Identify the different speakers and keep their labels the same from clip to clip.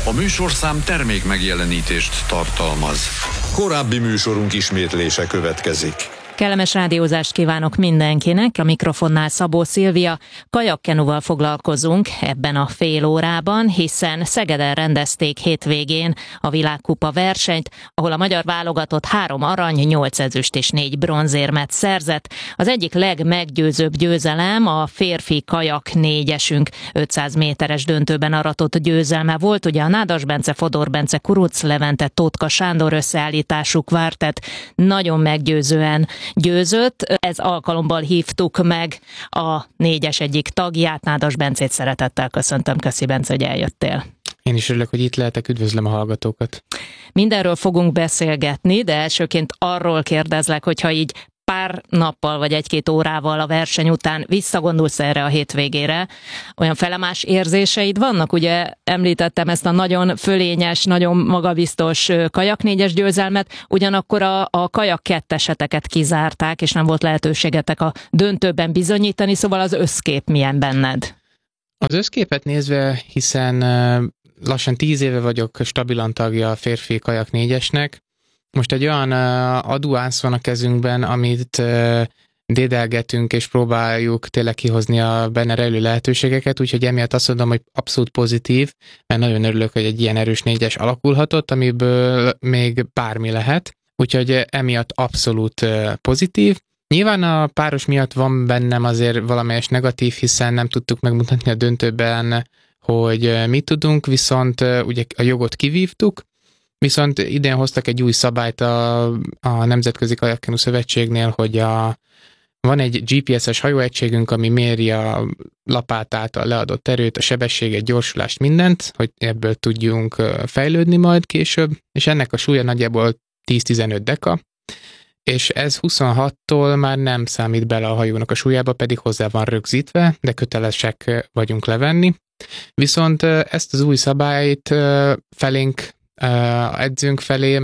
Speaker 1: A műsorszám termék megjelenítést tartalmaz. Korábbi műsorunk ismétlése következik.
Speaker 2: Kellemes rádiózást kívánok mindenkinek, a mikrofonnál Szabó Szilvia. Kajakkenuval foglalkozunk ebben a fél órában, hiszen Szegeden rendezték hétvégén a világkupa versenyt, ahol a magyar válogatott 3 arany, 8 ezüst és 4 bronzérmet szerzett. Az egyik legmeggyőzőbb győzelem a férfi kajak 4-esünk 500 méteres döntőben aratott győzelme volt. Ugye a Nádas Bence, Fodor Bence, Kuruc Levente, Tótka Sándor összeállítású kvártett nagyon meggyőzően győzött. Ez alkalommal hívtuk meg a 4-es egyik tagját, Nádas Bencét szeretettel köszöntöm. Köszi, Bence, hogy eljöttél.
Speaker 3: Én is örülök, hogy itt lehetek, üdvözlöm a hallgatókat.
Speaker 2: Mindenről fogunk beszélgetni, de elsőként arról kérdezlek, hogyha így pár nappal vagy 1-2 órával a verseny után visszagondolsz erre a hétvégére, olyan felemás érzéseid vannak? Ugye említettem ezt a nagyon fölényes, nagyon magabiztos kajak 4-es győzelmet, ugyanakkor a kajak 2-eseteket kizárták, és nem volt lehetőségetek a döntőben bizonyítani, szóval az összkép milyen benned?
Speaker 3: Az összképet nézve, hiszen lassan 10 éve vagyok stabilan tagja a férfi kajak 4-esnek, most egy olyan aduánsz van a kezünkben, amit dédelgetünk és próbáljuk tényleg kihozni a benne rejlő lehetőségeket, úgyhogy emiatt azt mondom, hogy abszolút pozitív, mert nagyon örülök, hogy egy ilyen erős 4-es alakulhatott, amiből még bármi lehet, úgyhogy emiatt abszolút pozitív. Nyilván a páros miatt van bennem azért valamelyes negatív, hiszen nem tudtuk megmutatni a döntőben, hogy mit tudunk, viszont ugye a jogot kivívtuk, viszont idén hoztak egy új szabályt a Nemzetközi Kajakkenu Szövetségnél, hogy van egy GPS-es hajóegységünk, ami méri a lapát által leadott erőt, a sebességet, gyorsulást, mindent, hogy ebből tudjunk fejlődni majd később, és ennek a súlya nagyjából 10-15 deka, és ez 26-tól már nem számít bele a hajónak a súlyába, pedig hozzá van rögzítve, de kötelesek vagyunk levenni. Viszont ezt az új szabályt felénk edzőnk felé,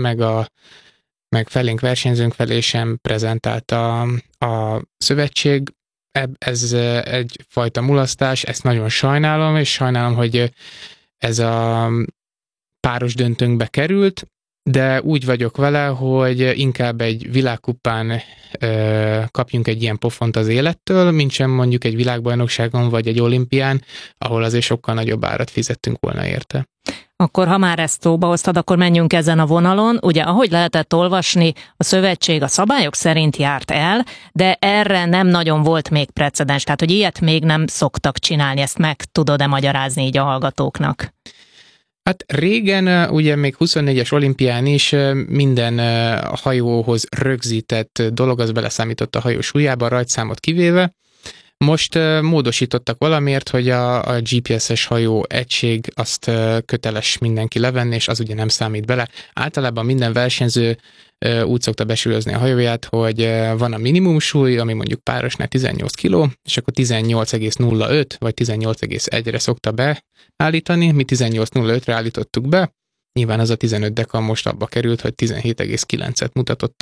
Speaker 3: meg felénk versenyzőnk felé sem prezentálta a szövetség. Ez egyfajta mulasztás, ezt nagyon sajnálom, és sajnálom, hogy ez a páros döntőnkbe került, de úgy vagyok vele, hogy inkább egy világkupán kapjunk egy ilyen pofont az élettől, mint sem mondjuk egy világbajnokságon vagy egy olimpián, ahol azért sokkal nagyobb árat fizettünk volna érte.
Speaker 2: Akkor, ha már ezt szóba hoztad, akkor menjünk ezen a vonalon. Ugye, ahogy lehetett olvasni, a szövetség a szabályok szerint járt el, de erre nem nagyon volt még precedens, tehát hogy ilyet még nem szoktak csinálni, ezt meg tudod-e magyarázni így a hallgatóknak?
Speaker 3: Hát régen, ugye még 24-es olimpián is minden hajóhoz rögzített dolog, az beleszámított a hajó súlyába, a rajtszámot kivéve. Most módosítottak valamiért, hogy a GPS-es hajó egység azt köteles mindenki levenni, és az ugye nem számít bele. Általában minden versenyző úgy szokta besúlyozni a hajóját, hogy van a minimum súly, ami mondjuk párosnál 18 kg, és akkor 18,05 vagy 18,1-re szokta beállítani. Mi 18,05-re állítottuk be. Nyilván az a 15 deka most abba került, hogy 17,9-et mutatott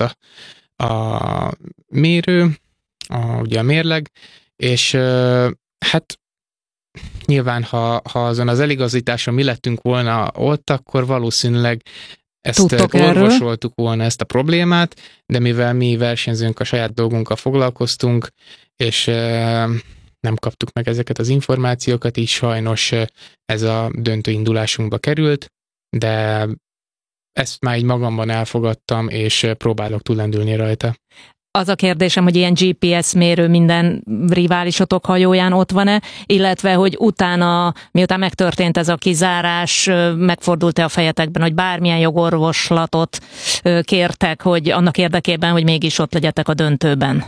Speaker 3: a mérő, ugye a mérleg, és hát nyilván, ha azon az eligazításon mi lettünk volna ott, akkor valószínűleg ezt orvosoltuk volna ezt a problémát, de mivel mi versenyzőnk a saját dolgunkkal foglalkoztunk, és nem kaptuk meg ezeket az információkat, így sajnos ez a döntő indulásunkba került, de ezt már így magamban elfogadtam, és próbálok túllendülni rajta.
Speaker 2: Az a kérdésem, hogy ilyen GPS mérő minden riválisotok hajóján ott van-e, illetve, hogy utána, miután megtörtént ez a kizárás, megfordult-e a fejetekben, hogy bármilyen jogorvoslatot kértek, hogy annak érdekében, hogy mégis ott legyetek a döntőben?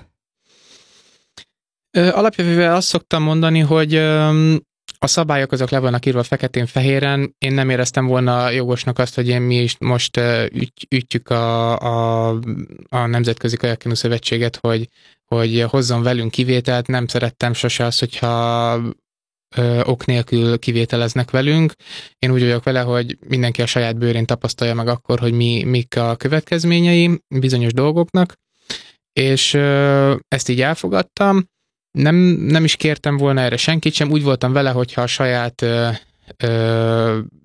Speaker 3: Alapjövővel azt szoktam mondani, hogy a szabályok azok le vannak írva feketén-fehéren. Én nem éreztem volna jogosnak azt, hogy mi is most ütjük a Nemzetközi Kajakkenu Szövetséget, hogy hozzon velünk kivételt. Nem szerettem sose azt, hogyha ok nélkül kivételeznek velünk. Én úgy vagyok vele, hogy mindenki a saját bőrén tapasztalja meg akkor, hogy mik a következményei bizonyos dolgoknak, és ezt így elfogadtam. Nem is kértem volna erre senkit sem, úgy voltam vele, hogyha a saját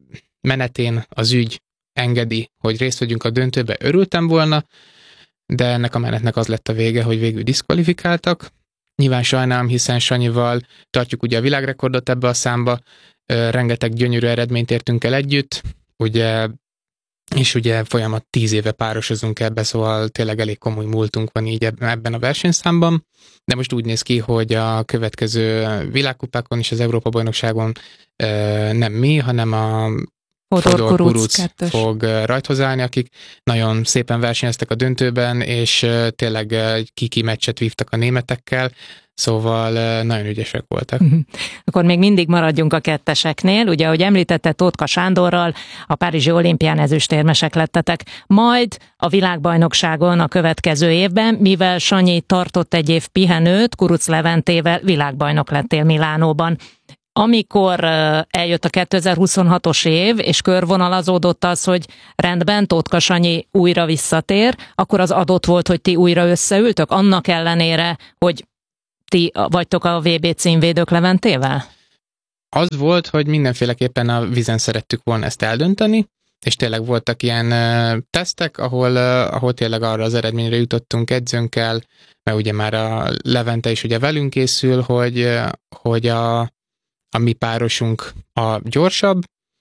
Speaker 3: menetén az ügy engedi, hogy részt vegyünk a döntőbe, örültem volna, de ennek a menetnek az lett a vége, hogy végül diszkvalifikáltak. Nyilván sajnálom, hiszen Sanyival tartjuk ugye a világrekordot ebbe a számba, rengeteg gyönyörű eredményt értünk el együtt, ugye, és ugye folyamat 10 éve párosozunk ebbe, szóval tényleg elég komoly múltunk van így ebben a versenyszámban, de most úgy néz ki, hogy a következő világkupákon és az Európa-bajnokságon nem mi, hanem a Fodor Kuruc fog rajthoz állni, akik nagyon szépen versenyeztek a döntőben, és tényleg kiki meccset vívtak a németekkel, szóval nagyon ügyesek voltak.
Speaker 2: Akkor még mindig maradjunk a ketteseknél. Ugye, ahogy említette, Tótka Sándorral a Párizsi olimpián ezüstérmesek lettetek. Majd a világbajnokságon a következő évben, mivel Sanyi tartott egy év pihenőt, Kuruc Leventével világbajnok lettél Milánóban. Amikor eljött a 2026-os év, és körvonalazódott az, hogy rendben, Tótka Sanyi újra visszatér, akkor az adott volt, hogy ti újra összeültök, annak ellenére, hogy ti vagytok a VB címvédők Leventével?
Speaker 3: Az volt, hogy mindenféleképpen a vízen szerettük volna ezt eldönteni, és tényleg voltak ilyen tesztek, ahol tényleg arra az eredményre jutottunk edzőnkkel, mert ugye már a Levente is ugye velünk készül, hogy a mi párosunk a gyorsabb,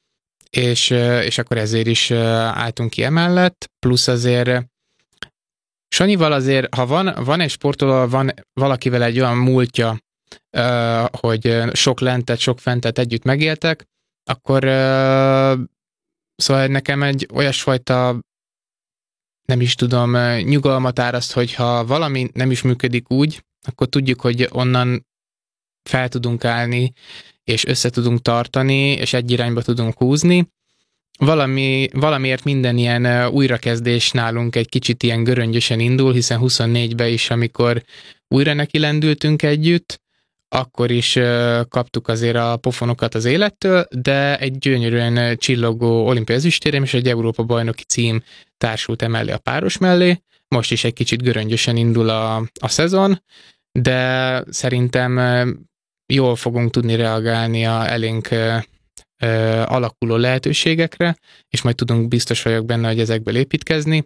Speaker 3: és akkor ezért is álltunk ki emellett, plusz azért Sanyival azért, ha van egy sportoló, van valakivel egy olyan múltja, hogy sok lentet, sok fentet együtt megéltek, akkor szóval nekem egy olyasfajta, nem is tudom, nyugalmat áraszt, hogyha valami nem is működik úgy, akkor tudjuk, hogy onnan fel tudunk állni, és össze tudunk tartani, és egy irányba tudunk húzni. Valamiért minden ilyen újrakezdés nálunk egy kicsit ilyen göröngyösen indul, hiszen 24-ben is, amikor újra neki lendültünk együtt, akkor is kaptuk azért a pofonokat az élettől, de egy gyönyörűen csillogó olimpiai ezüstérem és egy Európa-bajnoki cím társult emellé a páros mellé. Most is egy kicsit göröngyösen indul a szezon, de szerintem jól fogunk tudni reagálni a elénk alakuló lehetőségekre, és majd tudunk, biztos vagyok benne, hogy ezekből építkezni.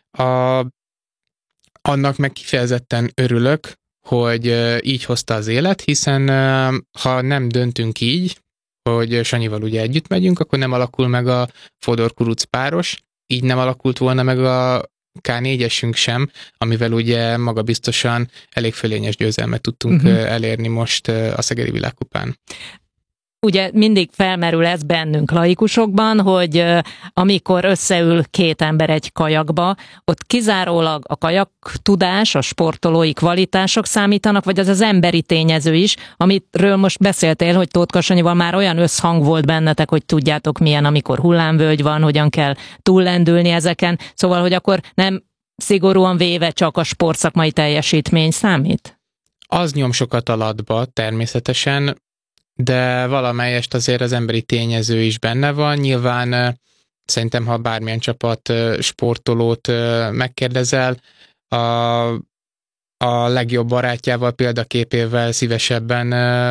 Speaker 3: Annak meg kifejezetten örülök, hogy így hozta az élet, hiszen ha nem döntünk így, hogy Sanyival ugye együtt megyünk, akkor nem alakul meg a Fodor Kuruc páros, így nem alakult volna meg a K4-esünk sem, amivel ugye magabiztosan elég fölényes győzelmet tudtunk elérni most a Szegedi Világkupán.
Speaker 2: Ugye mindig felmerül ez bennünk laikusokban, hogy amikor összeül két ember egy kajakba, ott kizárólag a kajaktudás, a sportolói kvalitások számítanak, vagy az emberi tényező is, amitről most beszéltél, hogy Tótka Sanyival már olyan összhang volt bennetek, hogy tudjátok milyen, amikor hullámvölgy van, hogyan kell túllendülni ezeken, szóval, hogy akkor nem szigorúan véve csak a sportszakmai teljesítmény számít?
Speaker 3: Az nyom sokat alatba természetesen, de valamelyest azért az emberi tényező is benne van. Nyilván szerintem, ha bármilyen csapat sportolót megkérdezel, a legjobb barátjával, példaképével szívesebben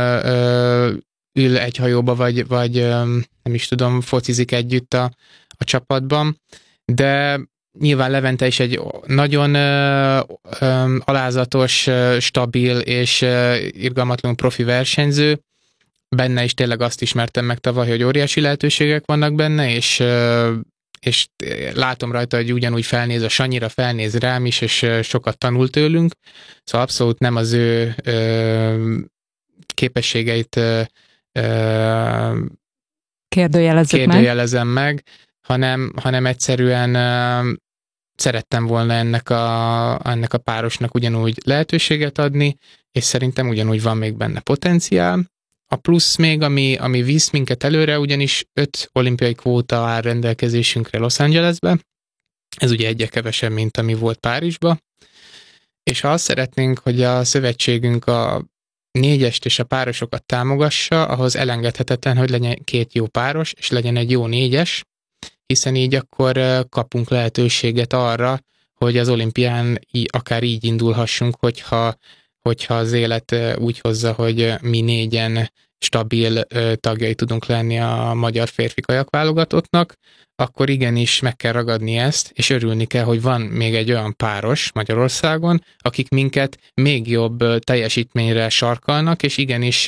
Speaker 3: ül egy hajóba, vagy nem is tudom, focizik együtt a csapatban, de nyilván Levente is egy nagyon alázatos, stabil és irgalmatlanul profi versenyző. Benne is tényleg azt ismertem meg tavaly, hogy óriási lehetőségek vannak benne, és látom rajta, hogy ugyanúgy felnéz a Sanyira, felnéz rám is, és sokat tanul tőlünk. Szóval abszolút nem az ő képességeit kérdőjelezem meg, hanem egyszerűen szerettem volna ennek a párosnak ugyanúgy lehetőséget adni, és szerintem ugyanúgy van még benne potenciál. A plusz még, ami visz minket előre, ugyanis 5 olimpiai kvóta áll rendelkezésünkre Los Angelesbe. Ez ugye egyre kevesebb, mint ami volt Párizsba. És ha azt szeretnénk, hogy a szövetségünk a 4-est és a párosokat támogassa, ahhoz elengedhetetlen, hogy legyen 2 jó páros, és legyen egy jó 4-es, hiszen így akkor kapunk lehetőséget arra, hogy az olimpián akár így indulhassunk, hogyha az élet úgy hozza, hogy mi 4-en stabil tagjai tudunk lenni a magyar férfi kajakválogatottnak, akkor igenis meg kell ragadni ezt, és örülni kell, hogy van még egy olyan páros Magyarországon, akik minket még jobb teljesítményre sarkalnak, és igenis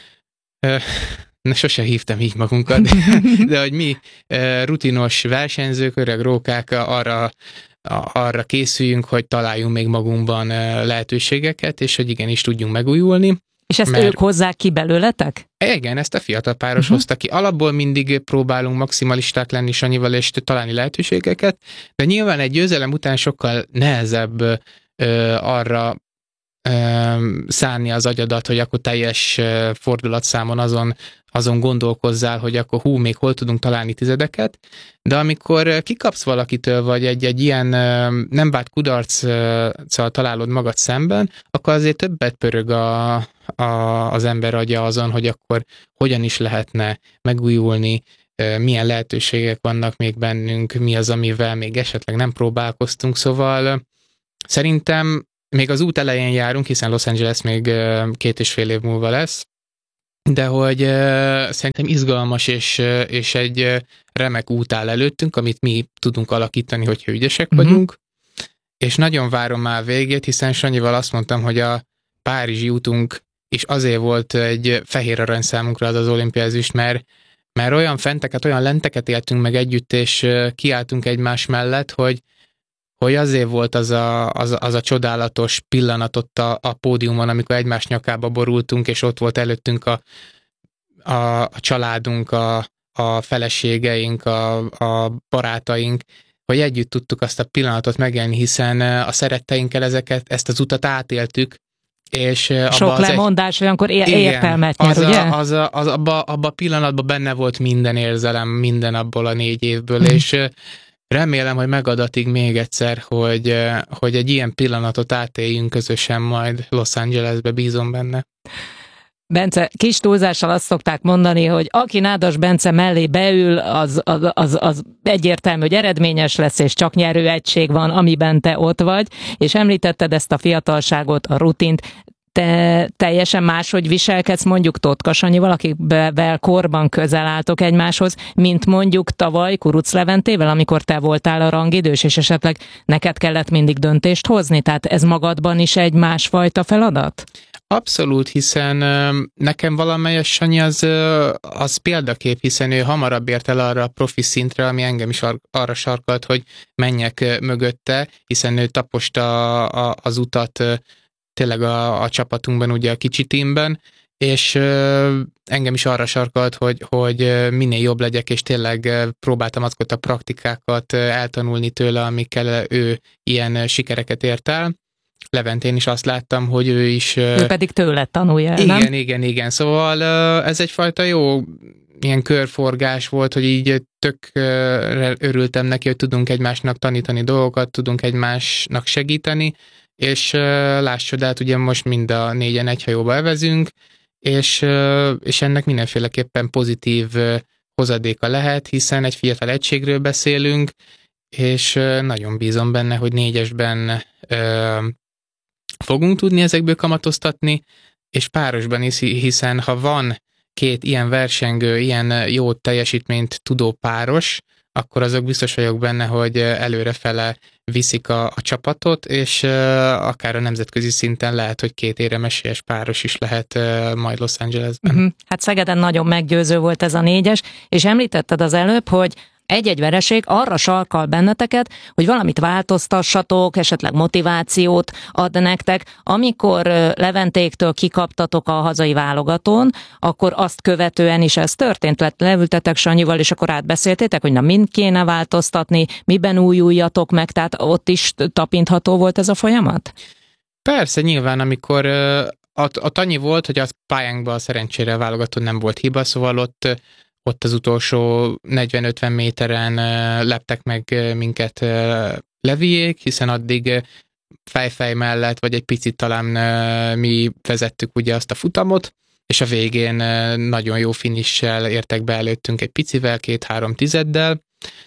Speaker 3: sose hívtam így magunkat, de hogy mi rutinos versenyzők, öreg rókák arra készüljünk, hogy találjunk még magunkban lehetőségeket, és hogy igenis tudjunk megújulni.
Speaker 2: És ezt ők hozzák ki belőletek?
Speaker 3: Igen, ezt a fiatal páros hozta ki. Alapból mindig próbálunk maximalisták lenni Sanyival, és találni lehetőségeket, de nyilván egy győzelem után sokkal nehezebb arra szánni az agyadat, hogy akkor teljes fordulatszámon azon gondolkozzál, hogy akkor még hol tudunk találni tizedeket, de amikor kikapsz valakitől, vagy egy ilyen nem várt kudarccal találod magad szemben, akkor azért többet pörög az ember agya azon, hogy akkor hogyan is lehetne megújulni, milyen lehetőségek vannak még bennünk, mi az, amivel még esetleg nem próbálkoztunk, szóval szerintem még az út elején járunk, hiszen Los Angeles még 2,5 év múlva lesz, de hogy szerintem izgalmas és egy remek út áll előttünk, amit mi tudunk alakítani, hogyha ügyesek vagyunk, és nagyon várom már végét, hiszen Sanyival azt mondtam, hogy a párizsi útunk is azért volt egy fehér arany számunkra az olimpiai ezüst, mert olyan fenteket, olyan lenteket éltünk meg együtt, és kiálltunk egymás mellett, hogy azért volt az a csodálatos pillanat ott a pódiumon, amikor egymás nyakába borultunk, és ott volt előttünk a családunk, a feleségeink, a barátaink, hogy együtt tudtuk azt a pillanatot megélni, hiszen a szeretteinkkel ezt az utat átéltük, és
Speaker 2: sok lemondás olyankor értelmet nyer, ugye?
Speaker 3: Abba a pillanatban benne volt minden érzelem, minden abból a 4 évből, és remélem, hogy megadatik még egyszer, hogy egy ilyen pillanatot átéljünk közösen majd Los Angelesbe, bízom benne.
Speaker 2: Bence, kis túlzással azt szokták mondani, hogy aki Nádas Bence mellé beül, az egyértelmű, hogy eredményes lesz, és csak nyerő egység van, amiben te ott vagy, és említetted ezt a fiatalságot, a rutint. Te teljesen máshogy viselkedsz mondjuk Totka Sanyival, akikvel korban közel álltok egymáshoz, mint mondjuk tavaly Kurucz Leventével, amikor te voltál a rangidős, és esetleg neked kellett mindig döntést hozni? Tehát ez magadban is egy másfajta feladat?
Speaker 3: Abszolút, hiszen nekem valamelyes Sanyi az példakép, hiszen ő hamarabb ért el arra a profi szintre, ami engem is arra sarkalt, hogy menjek mögötte, hiszen ő taposta az utat tényleg a csapatunkban, ugye a kicsi teamben, és engem is arra sarkalt, hogy minél jobb legyek, és tényleg próbáltam azokat a praktikákat eltanulni tőle, amikkel ő ilyen sikereket ért el. Leventén is azt láttam, hogy ő is...
Speaker 2: Ő pedig tőle tanulja,
Speaker 3: igen,
Speaker 2: nem?
Speaker 3: Igen. Szóval ez egyfajta jó ilyen körforgás volt, hogy így tök örültem neki, hogy tudunk egymásnak tanítani dolgokat, tudunk egymásnak segíteni, és láss csodát, ugye most mind a 4-en egy hajóba evezünk, és ennek mindenféleképpen pozitív hozadéka lehet, hiszen egy fiatal egységről beszélünk, és nagyon bízom benne, hogy 4-esben fogunk tudni ezekből kamatoztatni, és párosban is, hiszen ha van 2 ilyen versengő, ilyen jó teljesítményt tudó páros, akkor azok biztos vagyok benne, hogy előrefele viszik a csapatot, és akár a nemzetközi szinten lehet, hogy 2 éremesélyes páros is lehet majd Los Angelesben.
Speaker 2: Hát Szegeden nagyon meggyőző volt ez a 4-es, és említetted az előbb, hogy egy-egy vereség arra sarkal benneteket, hogy valamit változtassatok, esetleg motivációt ad nektek. Amikor Leventéktől kikaptatok a hazai válogatón, akkor azt követően is ez történt, leültetek Sanyival, és akkor átbeszéltétek, hogy na mind kéne változtatni, miben újuljatok meg, tehát ott is tapintható volt ez a folyamat?
Speaker 3: Persze, nyilván, amikor a Tanyi volt, hogy a pályánkban szerencsére a válogatón nem volt hiba, szóval ott az utolsó 40-50 méteren leptek meg minket Leviék, hiszen addig fejfej mellett, vagy egy picit talán mi vezettük ugye azt a futamot, és a végén nagyon jó finissel értek be előttünk egy picivel, 2-3 tizeddel,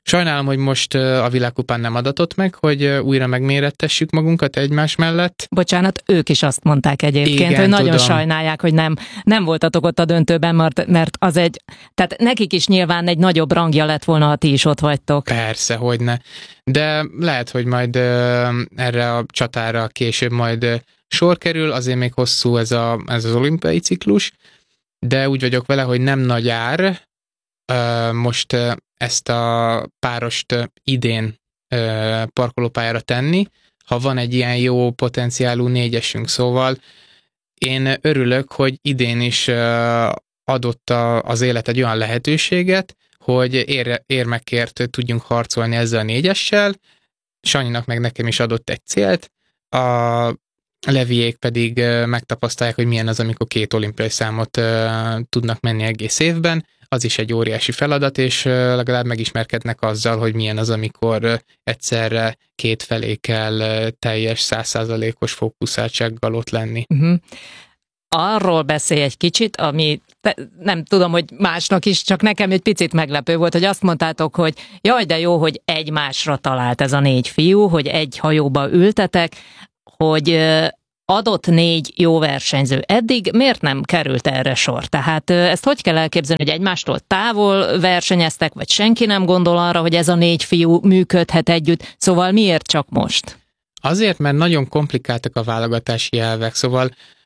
Speaker 3: Sajnálom, hogy most a világkupán nem adatott meg, hogy újra megmérettessük magunkat egymás mellett.
Speaker 2: Bocsánat, ők is azt mondták egyébként,
Speaker 3: igen,
Speaker 2: hogy nagyon
Speaker 3: tudom.
Speaker 2: sajnálják, hogy nem voltatok ott a döntőben, mert az tehát nekik is nyilván egy nagyobb rangja lett volna, ha ti is ott vagytok.
Speaker 3: Persze, hogyne. De lehet, hogy majd erre a csatára később majd sor kerül, azért még hosszú ez az olimpiai ciklus, de úgy vagyok vele, hogy nem nagy ár most ezt a párost idén parkolópályára tenni, ha van egy ilyen jó potenciálú négyesünk. Szóval én örülök, hogy idén is adott az élet egy olyan lehetőséget, hogy érmekért tudjunk harcolni ezzel a négyessel. Sanyinak meg nekem is adott egy célt, a Leviék pedig megtapasztalják, hogy milyen az, amikor 2 olimpiai számot tudnak menni egész évben. Az is egy óriási feladat, és legalább megismerkednek azzal, hogy milyen az, amikor egyszerre 2 felé kell teljes 100%-os fókuszáltsággal ott lenni.
Speaker 2: Uh-huh. Arról beszélj egy kicsit, ami nem tudom, hogy másnak is, csak nekem egy picit meglepő volt, hogy azt mondtátok, hogy jaj, de jó, hogy egymásra talált ez a 4 fiú, hogy egy hajóba ültetek, hogy adott 4 jó versenyző. Eddig miért nem került erre sor? Tehát ezt hogy kell elképzelni, hogy egymástól távol versenyeztek, vagy senki nem gondol arra, hogy ez a 4 fiú működhet együtt? Szóval miért csak most?
Speaker 3: Azért, mert nagyon komplikáltak a válogatási elvek, szóval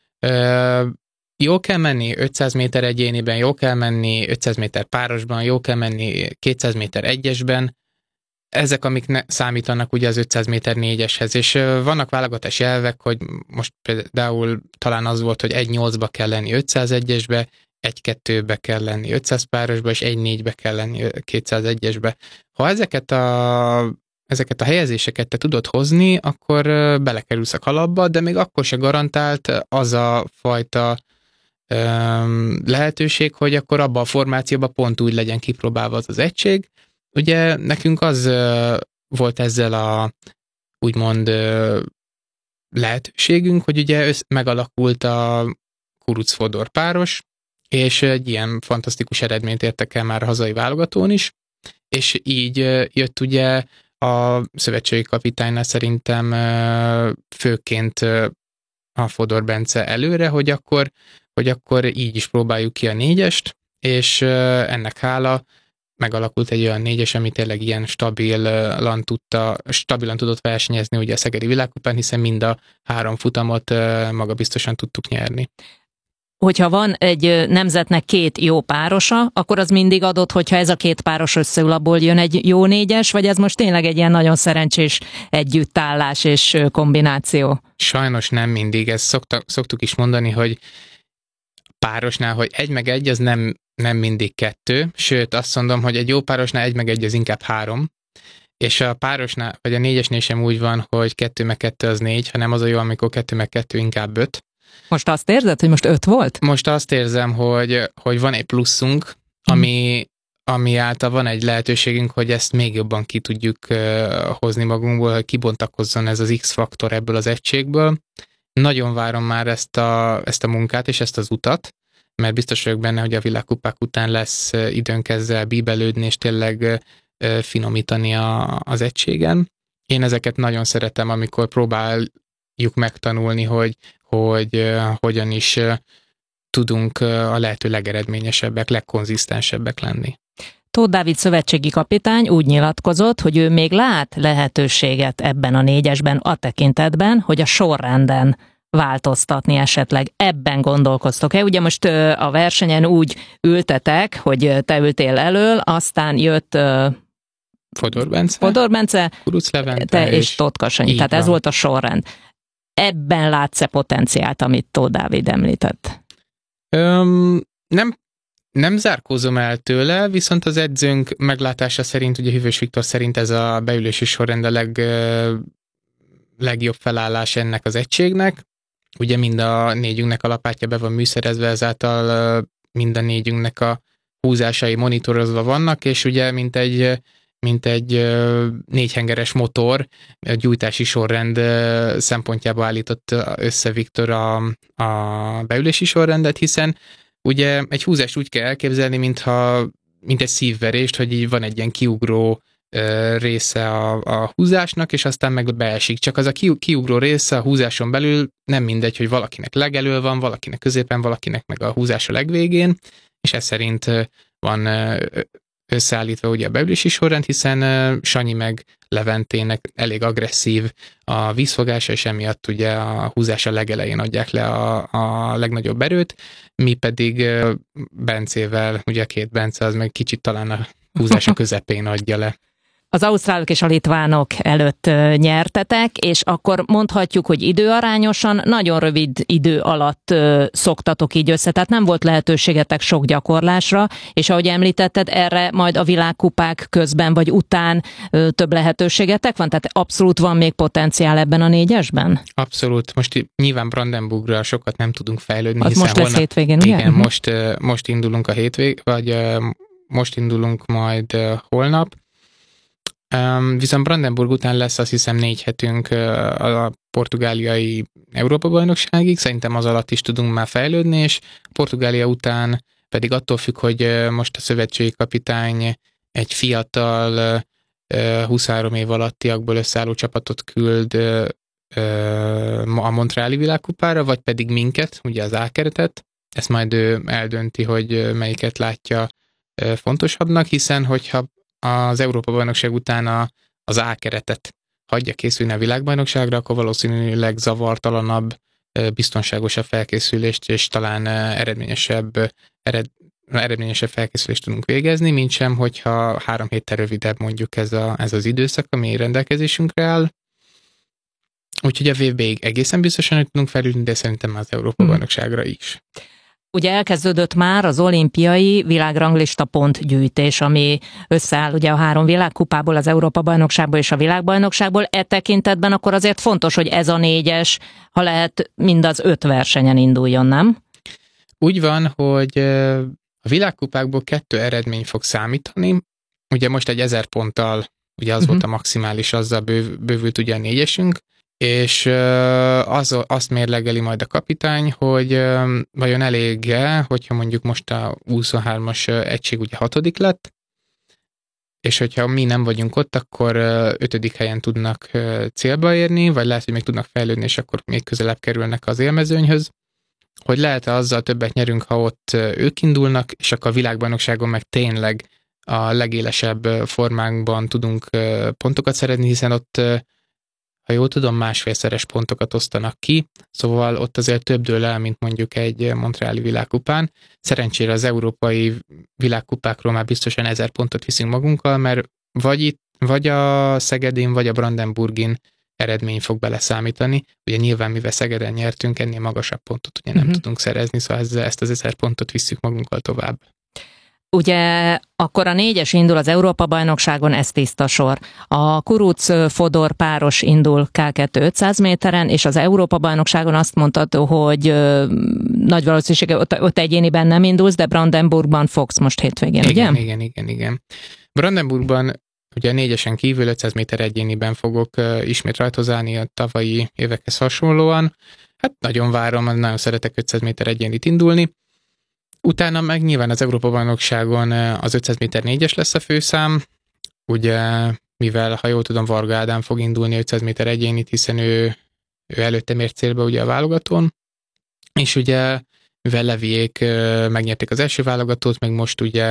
Speaker 3: jó kell menni 500 méter egyéniben, jó kell menni 500 méter párosban, jó kell menni 200 méter egyesben, ezek, amik számítanak ugye az 500 méter négyeshez, és vannak válogatási elvek, hogy most például talán az volt, hogy 1.8-ba kell lenni 501-esbe, 1.2-be kell lenni 500 párosba, és 1.4-be kell lenni 201-esbe. Ha ezeket a helyezéseket te tudod hozni, akkor belekerülsz a kalapba, de még akkor se garantált az a fajta lehetőség, hogy akkor abban a formációban pont úgy legyen kipróbálva az egység. Ugye nekünk az volt ezzel a úgymond lehetőségünk, hogy ugye megalakult a Kuruc-Fodor páros, és egy ilyen fantasztikus eredményt értek el már a hazai válogatón is, és így jött ugye a szövetségi kapitánynál szerintem főként a Fodor Bence előre, hogy akkor így is próbáljuk ki a négyest, és ennek hála megalakult egy olyan négyes, ami tényleg ilyen stabilan tudott versenyezni ugye a Szegedi Világkupán, hiszen mind a 3 futamot magabiztosan tudtuk nyerni.
Speaker 2: Hogyha van egy nemzetnek 2 jó párosa, akkor az mindig adott, hogyha ez a 2 páros összeül, abból jön egy jó négyes, vagy ez most tényleg egy ilyen nagyon szerencsés együttállás és kombináció?
Speaker 3: Sajnos nem mindig. Ezt szoktuk is mondani, hogy párosnál, hogy 1/1 az nem mindig 2, sőt azt mondom, hogy egy jó párosnál 1/1 az inkább 3, és a párosnál, vagy a négyesnél sem úgy van, hogy 2/2 az 4, hanem az a jó, amikor 2/2 inkább 5.
Speaker 2: Most azt érzed, hogy most 5 volt?
Speaker 3: Most azt érzem, hogy van egy pluszunk, ami által van egy lehetőségünk, hogy ezt még jobban ki tudjuk hozni magunkból, hogy kibontakozzon ez az X-faktor ebből az egységből. Nagyon várom már ezt a munkát és ezt az utat, mert biztos vagyok benne, hogy a világkupák után lesz időnk ezzel bíbelődni, és tényleg finomítani az egységen. Én ezeket nagyon szeretem, amikor próbáljuk megtanulni, hogy hogyan is tudunk a lehető legeredményesebbek, legkonzisztensebbek lenni.
Speaker 2: Tóth Dávid szövetségi kapitány úgy nyilatkozott, hogy ő még lát lehetőséget ebben a négyesben a tekintetben, hogy a sorrenden változtatni esetleg. Ebben gondolkoztok-e? Ugye most a versenyen úgy ültetek, hogy te ültél elől, aztán jött
Speaker 3: Fodor Bence,
Speaker 2: Kuruc Levente és Tóth Kasanyi. Tehát ez volt a sorrend. Ebben látsz-e potenciált, amit Tóth Dávid említett?
Speaker 3: Nem zárkózom el tőle, viszont az edzőnk meglátása szerint, ugye Hűvös Viktor szerint ez a beülési sorrend a legjobb felállás ennek az egységnek. Ugye mind a négyünknek a lapátja be van műszerezve, ezáltal mind a négyünknek a húzásai monitorozva vannak, és ugye mint egy 4-hengeres motor, a gyújtási sorrend szempontjából állított össze Viktor a beülési sorrendet, hiszen ugye egy húzást úgy kell elképzelni, mint egy szívverést, hogy így van egy ilyen kiugró része a húzásnak, és aztán meg beesik. Csak az a kiugró része a húzáson belül nem mindegy, hogy valakinek legelől van, valakinek középen, valakinek meg a húzás a legvégén, és ez szerint van összeállítva ugye a beülési sorrend, hiszen Sanyi meg Leventének elég agresszív a vízfogása, és emiatt ugye a húzása legelején adják le a legnagyobb erőt, mi pedig Bencével, ugye a két Bence, az meg kicsit talán a húzása közepén adja le.
Speaker 2: Az ausztrálok és a litvánok előtt nyertetek, és akkor mondhatjuk, hogy időarányosan nagyon rövid idő alatt szoktatok így össze, tehát nem volt lehetőségetek sok gyakorlásra, és ahogy említetted, erre majd a világkupák közben vagy után több lehetőségetek van, tehát abszolút van még potenciál ebben a négyesben?
Speaker 3: Abszolút. Most nyilván Brandenburgra sokat nem tudunk fejlődni,
Speaker 2: az
Speaker 3: hiszen
Speaker 2: most lesz hétvégén, ugye?
Speaker 3: Igen, most indulunk a most indulunk majd holnap. Viszont Brandenburg után lesz azt hiszem 4 hetünk a portugáliai Európa-bajnokságig, szerintem az alatt is tudunk már fejlődni, és Portugália után pedig attól függ, hogy most a szövetségi kapitány egy fiatal 23 év alattiakból összeálló csapatot küld a Montreali világkupára, vagy pedig minket, ugye az A-keretet. Ezt majd ő eldönti, hogy melyiket látja fontosabbnak, hiszen hogyha az Európa-bajnokság után az A-keretet hagyja készülni a világbajnokságra, akkor valószínűleg zavartalanabb, biztonságosabb felkészülést, és talán eredményesebb felkészülést tudunk végezni, mint sem, hogyha 3 héttel rövidebb mondjuk ez az időszak, ami rendelkezésünkre áll. Úgyhogy a VB-ig egészen biztosan, hogy tudunk felülni, de szerintem az Európa-bajnokságra is.
Speaker 2: Ugye elkezdődött már az olimpiai világranglista pontgyűjtés, ami összeáll ugye a 3 világkupából, az Európa-bajnokságból és a világbajnokságból. E tekintetben akkor azért fontos, hogy ez a 4-es, ha lehet, mind az 5 versenyen induljon, nem?
Speaker 3: Úgy van, hogy a világkupákból 2 eredmény fog számítani. Ugye most egy 1000 ponttal, ugye az volt a maximális, azzal bővült ugye a 4-esünk, és azt mérlegeli majd a kapitány, hogy vajon elég-e, hogyha mondjuk most a 23-as egység ugye 6. lett, és hogyha mi nem vagyunk ott, akkor 5. helyen tudnak célba érni, vagy lehet, hogy még tudnak fejlődni, és akkor még közelebb kerülnek az élmezőnyhöz. Hogy lehet-e azzal többet nyerünk, ha ott ők indulnak, és akkor a világbajnokságon meg tényleg a legélesebb formánkban tudunk pontokat szerezni, hiszen ott, ha jól tudom, másfélszeres pontokat osztanak ki, szóval ott azért több dől el, mint mondjuk egy montreali világkupán. Szerencsére az európai világkupákról már biztosan 1000 pontot viszünk magunkkal, mert vagy a Szegedin, vagy a Brandenburgin eredmény fog beleszámítani. Ugye nyilván, mivel Szegeden nyertünk, ennél magasabb pontot ugye nem tudunk szerezni, szóval ezt az 1000 pontot visszük magunkkal tovább.
Speaker 2: Ugye akkor a 4-es indul az Európa-bajnokságon, ez tiszta sor. A Kuruc-Fodor páros indul K2 500 méteren, és az Európa-bajnokságon azt mondtad, hogy nagy valószínűséggel ott egyéniben nem indulsz, de Brandenburgban fogsz most hétvégén,
Speaker 3: igen,
Speaker 2: ugye?
Speaker 3: Igen. Brandenburgban ugye a 4-esen kívül 500 méter egyéniben fogok ismét rajtozálni a tavalyi évekhez hasonlóan. Hát nagyon várom, nagyon szeretek 500 méter egyénit indulni. Utána meg nyilván az Európa-bajnokságon az 500 méter 4-es lesz a főszám, ugye mivel, ha jól tudom, Varga Ádám fog indulni 500 méter egyénit, hiszen ő előtte mért célba ugye a válogatón, és ugye mivel Leviék megnyerték az első válogatót, meg most ugye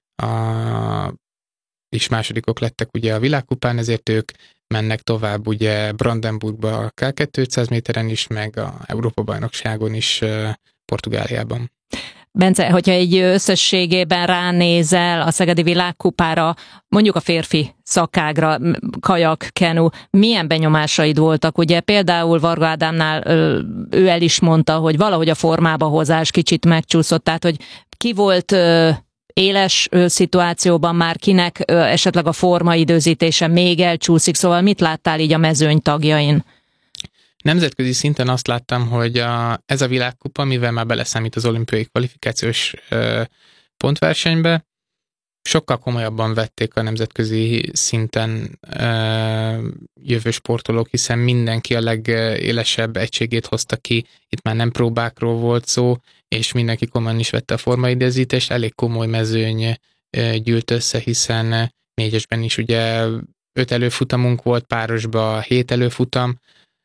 Speaker 3: és másodikok lettek ugye a világkupán, ezért ők mennek tovább ugye Brandenburgba a K2 500 méteren is, meg a Európa-bajnokságon is Portugáliában.
Speaker 2: Bence, hogyha egy összességében ránézel a Szegedi világkupára, mondjuk a férfi szakágra, kajak, kenu, milyen benyomásaid voltak? Ugye például Varga Ádámnál ő el is mondta, hogy valahogy a formába hozás kicsit megcsúszott, tehát hogy ki volt éles szituációban már, kinek esetleg a formaidőzítése még elcsúszik, szóval mit láttál így a mezőny tagjain?
Speaker 3: Nemzetközi szinten azt láttam, hogy ez a világkupa, mivel már beleszámít az olimpiai kvalifikációs pontversenybe, sokkal komolyabban vették a nemzetközi szinten jövő sportolók, hiszen mindenki a legélesebb egységét hozta ki, itt már nem próbákról volt szó, és mindenki komolyan is vette a formaidőzítést, elég komoly mezőny gyűlt össze, hiszen 4-esben is ugye 5 előfutamunk volt, párosban 7 előfutam,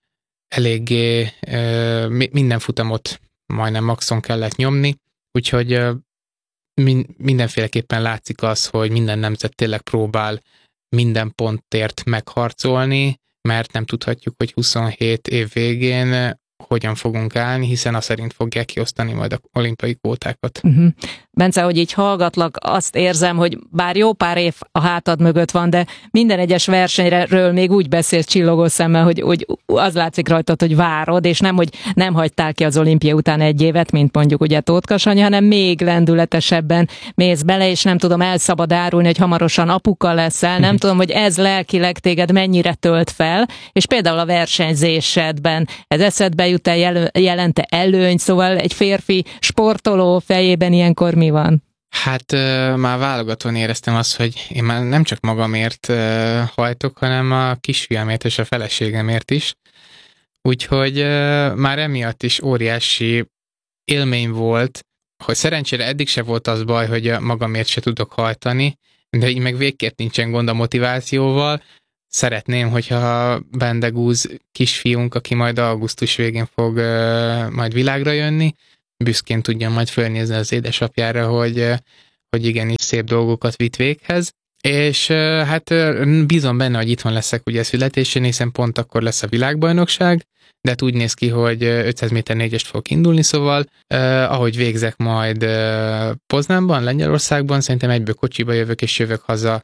Speaker 3: eléggé minden futamot majdnem maxon kellett nyomni, úgyhogy mindenféleképpen látszik az, hogy minden nemzet tényleg próbál minden pontért megharcolni, mert nem tudhatjuk, hogy 27 év végén hogyan fogunk állni, hiszen azt szerint fogják kiosztani majd a olimpiai kvótákat.
Speaker 4: Bence, hogy így hallgatlak, azt érzem, hogy bár jó pár év a hátad mögött van, de minden egyes versenyről még úgy beszélsz csillogó szemmel, hogy az látszik rajtad, hogy várod, és nem, hogy nem hagytál ki az olimpia után 1 évet, mint mondjuk ugye Tóth Sanyi, hanem még lendületesebben mész bele, és nem tudom, el szabad árulni, hogy hamarosan apuka leszel, nem tudom, hogy ez lelkileg téged mennyire tölt fel, és például a versenyzésedben ez eszedbe jut el, jelente előny, szóval egy férfi sportoló fejében ilyenkor mi van?
Speaker 3: Hát már válogatón éreztem azt, hogy én már nem csak magamért hajtok, hanem a kisfiamért és a feleségemért is. Úgyhogy már emiatt is óriási élmény volt, hogy szerencsére eddig se volt az baj, hogy magamért se tudok hajtani, de így meg végképp nincsen gond a motivációval. Szeretném, hogyha Bendegúz kisfiunk, aki majd augusztus végén fog majd világra jönni, büszkén tudjam majd fölnézni az édesapjára, hogy igenis szép dolgokat vitt véghez. És hát bízom benne, hogy itthon leszek ugye születésén, hiszen pont akkor lesz a világbajnokság, de hát úgy néz ki, hogy 500 méter 4-est fogok indulni, szóval ahogy végzek majd Poznánban, Lengyelországban, szerintem egyből kocsiba jövök és jövök haza.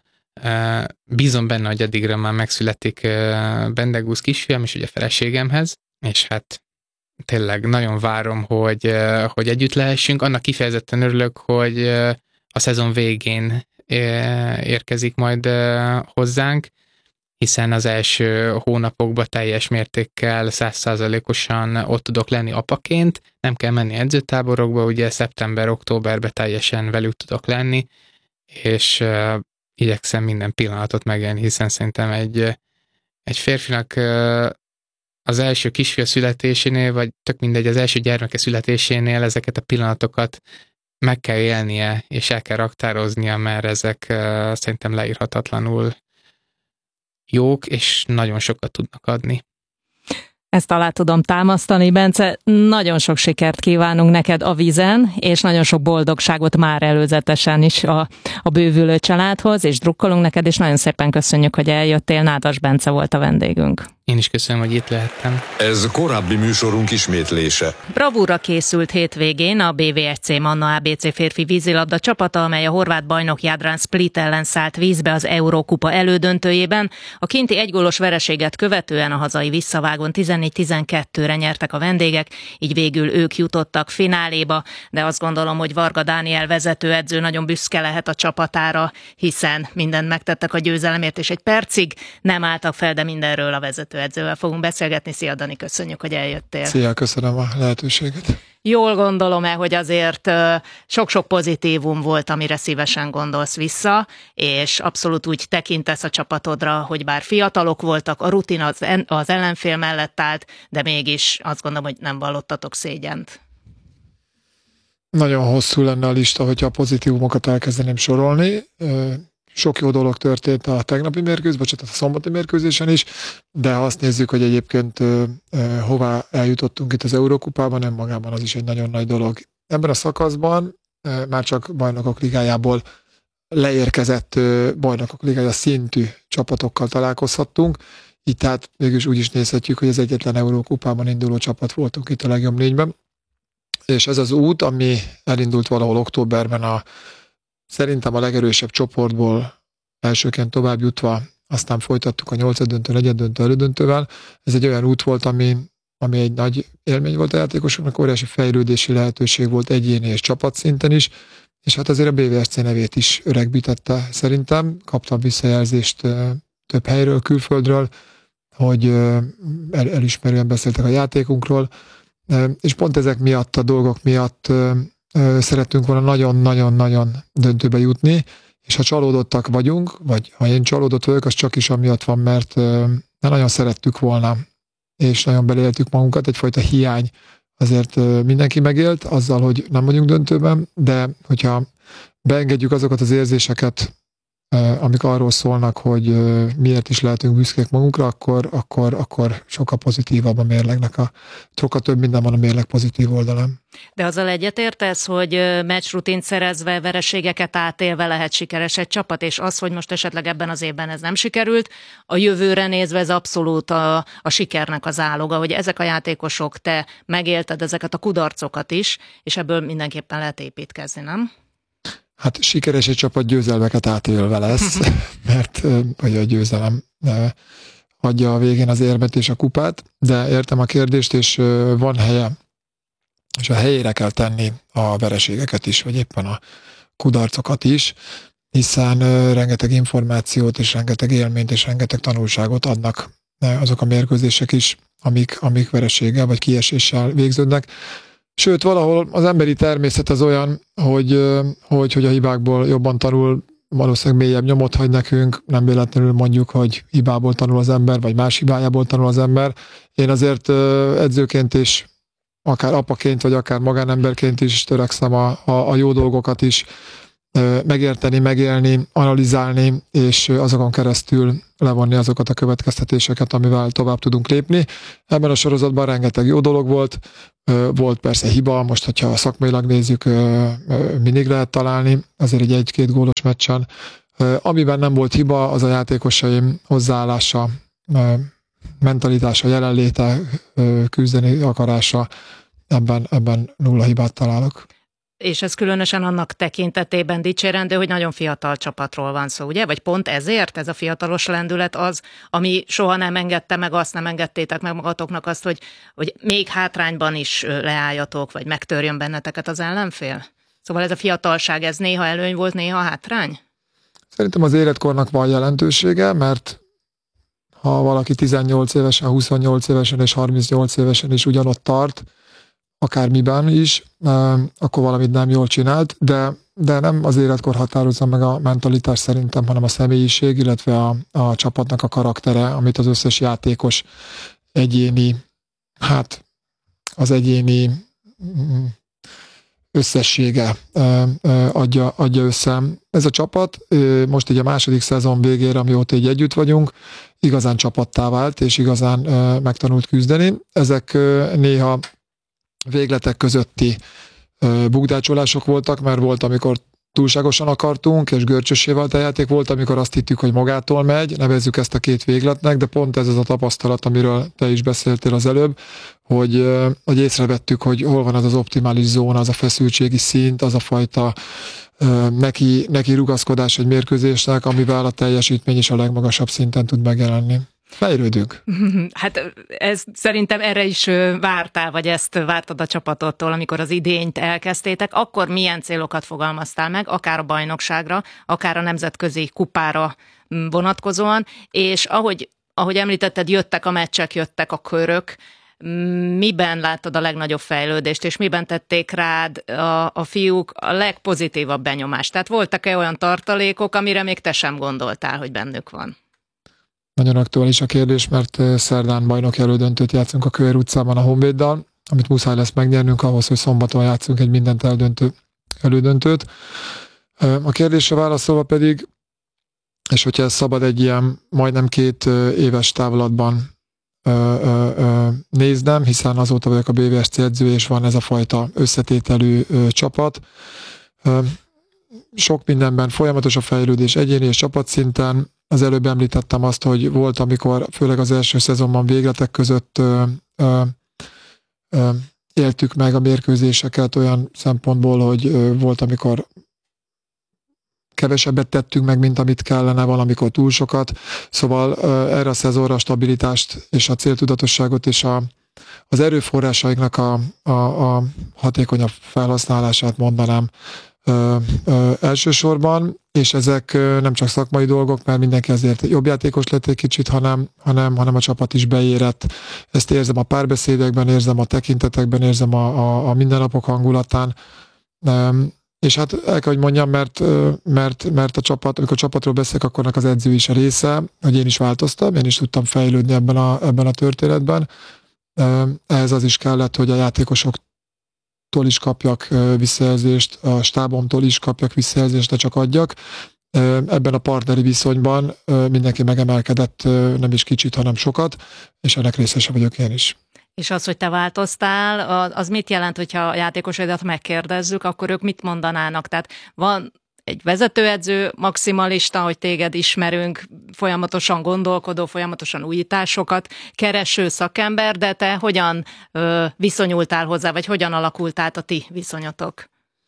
Speaker 3: Bízom benne, hogy addigra már megszületik Bendegúz kisfiam és ugye a feleségemhez, és hát tényleg nagyon várom, hogy együtt lehessünk. Annak kifejezetten örülök, hogy a szezon végén érkezik majd hozzánk, hiszen az első hónapokban teljes mértékkel 100%-osan ott tudok lenni apaként, nem kell menni edzőtáborokba, ugye szeptember-októberben teljesen velük tudok lenni, és igyekszem minden pillanatot megélni, hiszen szerintem egy férfinak az első kisfia születésénél, vagy tök mindegy, az első gyermeke születésénél ezeket a pillanatokat meg kell élnie, és el kell raktároznia, mert ezek szerintem leírhatatlanul jók, és nagyon sokat tudnak adni.
Speaker 4: Ezt alá tudom támasztani, Bence. Nagyon sok sikert kívánunk neked a vízen, és nagyon sok boldogságot már előzetesen is a bővülő családhoz, és drukkolunk neked, és nagyon szépen köszönjük, hogy eljöttél. Nádas Bence volt a vendégünk.
Speaker 3: Én is köszönöm, hogy itt lehettem.
Speaker 1: Ez korábbi műsorunk ismétlése.
Speaker 2: Bravúra készült hétvégén a BVSC Manna ABC férfi vízilabda csapata, amely a horvát bajnok Jadran Split ellen szállt vízbe az Eurókupa elődöntőjében. A kinti egygólos vereséget követően a hazai visszavágón 14-12-re nyertek a vendégek, így végül ők jutottak fináléba, de azt gondolom, hogy Varga Dániel vezetőedző nagyon büszke lehet a csapatára, hiszen mindent megtettek a győzelemért, és egy percig nem álltak fel, de mindenről a vezetőedzővel fogunk beszélgetni. Szia Dani, köszönjük, hogy eljöttél.
Speaker 5: Szia, köszönöm a lehetőséget.
Speaker 2: Jól gondolom-e, hogy azért sok-sok pozitívum volt, amire szívesen gondolsz vissza, és abszolút úgy tekintesz a csapatodra, hogy bár fiatalok voltak, a rutin az ellenfél mellett állt, de mégis azt gondolom, hogy nem vallottatok szégyent.
Speaker 5: Nagyon hosszú lenne a lista, hogyha a pozitívumokat elkezdeném sorolni. Sok jó dolog történt a tegnapi mérkőzésen, a szombati mérkőzésen is, de ha azt nézzük, hogy egyébként hová eljutottunk itt az Eurókupában, nem magában az is egy nagyon nagy dolog. Ebben a szakaszban már csak bajnokok ligájából leérkezett bajnokok ligája szintű csapatokkal találkozhattunk, így tehát mégis úgy is nézhetjük, hogy az egyetlen Eurókupában induló csapat voltunk itt a legjobb 4-ben. És ez az út, ami elindult valahol októberben szerintem a legerősebb csoportból elsőként tovább jutva, aztán folytattuk a 8. döntő, 4. döntő, elődöntővel. Ez egy olyan út volt, ami egy nagy élmény volt a játékosoknak, óriási fejlődési lehetőség volt egyéni és csapatszinten is, és hát azért a BVSC nevét is öregbítette szerintem. Kaptam visszajelzést több helyről, külföldről, hogy elismerően beszéltek a játékunkról, és pont ezek miatt, a dolgok miatt szerettünk volna nagyon-nagyon-nagyon döntőbe jutni, és ha csalódottak vagyunk, vagy ha én csalódott vagyok, az csak is amiatt van, mert nagyon szerettük volna, és nagyon beleéltük magunkat, egyfajta hiány azért mindenki megélt azzal, hogy nem vagyunk döntőben, de hogyha beengedjük azokat az érzéseket, amik arról szólnak, hogy miért is lehetünk büszkék magunkra, akkor sokkal pozitívabb a mérlegnek sokkal több minden van a mérleg pozitív oldalán.
Speaker 2: De azzal egyetértesz, hogy meccsrutint szerezve, vereségeket átélve lehet sikeres egy csapat, és az, hogy most esetleg ebben az évben ez nem sikerült, a jövőre nézve ez abszolút a sikernek az áloga, hogy ezek a játékosok, te megélted ezeket a kudarcokat is, és ebből mindenképpen lehet építkezni, nem?
Speaker 5: Hát sikeres egy csapat győzelmeket átélve lesz, mert vagy a győzelem adja a végén az érmet és a kupát, de értem a kérdést, és van helye, és a helyére kell tenni a vereségeket is, vagy éppen a kudarcokat is, hiszen rengeteg információt, és rengeteg élményt, és rengeteg tanulságot adnak azok a mérkőzések is, amik vereséggel vagy kieséssel végződnek. Sőt, valahol az emberi természet az olyan, hogy a hibákból jobban tanul, valószínűleg mélyebb nyomot hagy nekünk, nem véletlenül mondjuk, hogy hibából tanul az ember, vagy más hibájából tanul az ember. Én azért edzőként is, akár apaként, vagy akár magánemberként is törekszem a jó dolgokat is megérteni, megélni, analizálni, és azokon keresztül levonni azokat a következtetéseket, amivel tovább tudunk lépni. Ebben a sorozatban rengeteg jó dolog volt, volt persze hiba, most, hogyha szakmailag nézzük, mindig lehet találni, azért egy 1-2 gólos meccsen. Amiben nem volt hiba, az a játékosaim hozzáállása, mentalitása, jelenléte, küzdeni akarása, ebben nulla hibát találok.
Speaker 2: És ez különösen annak tekintetében dicsérendő, hogy nagyon fiatal csapatról van szó, ugye? Vagy pont ezért ez a fiatalos lendület az, ami soha nem engedte meg azt, nem engedtétek meg magatoknak azt, hogy még hátrányban is leálljatok, vagy megtörjön benneteket az ellenfél? Szóval ez a fiatalság, ez néha előny volt, néha hátrány? Szerintem
Speaker 5: az életkornak van jelentősége, mert ha valaki 18 évesen, 28 évesen és 38 évesen is ugyanott tart, akármiben is, akkor valamit nem jól csinált, de nem az életkor határozza meg a mentalitás szerintem, hanem a személyiség, illetve a csapatnak a karaktere, amit az összes játékos az egyéni összessége adja össze. Ez a csapat most így a második szezon végére, amióta így együtt vagyunk, igazán csapattá vált, és igazán megtanult küzdeni. Ezek néha végletek közötti bukdácsolások voltak, mert volt, amikor túlságosan akartunk, és görcsössé vált a játék, volt, amikor azt hittük, hogy magától megy, nevezzük ezt a két végletnek, de pont ez az a tapasztalat, amiről te is beszéltél az előbb, hogy észrevettük, hogy hol van az optimális zóna, az a feszültségi szint, az a fajta neki rugaszkodás egy mérkőzésnek, amivel a teljesítmény is a legmagasabb szinten tud megjelenni. Fejlődünk.
Speaker 2: Hát ez szerintem erre is vártál, vagy ezt vártad a csapatottól, amikor az idényt elkezdtétek, akkor milyen célokat fogalmaztál meg, akár a bajnokságra, akár a nemzetközi kupára vonatkozóan, és ahogy említetted, jöttek a meccsek, jöttek a körök, miben láttad a legnagyobb fejlődést, és miben tették rád a fiúk a legpozitívabb benyomást? Tehát voltak-e olyan tartalékok, amire még te sem gondoltál, hogy bennük van?
Speaker 5: Nagyon aktuális a kérdés, mert szerdán bajnoki elődöntőt játszunk a Kövér utcában a Honvéddal, amit muszáj lesz megnyernünk ahhoz, hogy szombaton játszunk egy mindent eldöntő elődöntőt. A kérdésre válaszolva pedig, és hogyha ez szabad egy ilyen majdnem 2 éves távlatban néznem, hiszen azóta vagyok a BVSC edző, és van ez a fajta összetételű csapat. Sok mindenben folyamatos a fejlődés egyéni és csapatszinten. Az előbb említettem azt, hogy volt, amikor főleg az első szezonban végletek között éltük meg a mérkőzéseket olyan szempontból, hogy volt, amikor kevesebbet tettünk meg, mint amit kellene, valamikor túl sokat. Szóval erre a szezonra a stabilitást és a céltudatosságot és az erőforrásainknak a hatékonyabb felhasználását mondanám elsősorban, és ezek nem csak szakmai dolgok, mert mindenki azért jobb játékos lett egy kicsit, hanem a csapat is beérett. Ezt érzem a párbeszédekben, érzem a tekintetekben, érzem a mindennapok hangulatán. És hát el kell, hogy mondjam, mert a csapat, amikor a csapatról beszélek, akkor az edző is a része, hogy én is változtam, én is tudtam fejlődni ebben a történetben. Ehhez az is kellett, hogy a játékosoktól is kapjak visszajelzést, a stábomtól is kapjak visszajelzést, de csak adjak. ebben a partneri viszonyban mindenki megemelkedett, nem is kicsit, hanem sokat, és ennek részese vagyok én is.
Speaker 2: És az, hogy te változtál, az mit jelent, hogyha a játékosaidat megkérdezzük, akkor ők mit mondanának? Tehát van egy vezetőedző, maximalista, hogy téged ismerünk, folyamatosan gondolkodó, folyamatosan újításokat kereső szakember, de te hogyan viszonyultál hozzá, vagy hogyan alakult át a ti viszonyotok?